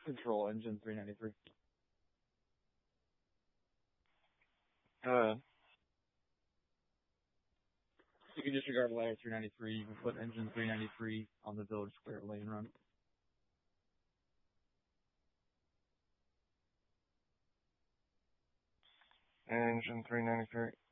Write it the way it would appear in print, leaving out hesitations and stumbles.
Control engine 393. Go ahead. You can disregard ladder 393. You can put engine 393 on the Village Square lane run. Engine 393.